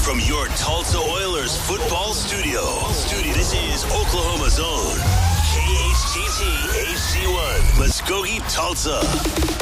from your Tulsa Oilers football studio. This is Oklahoma's own KHTT HD1, Muskogee, Tulsa.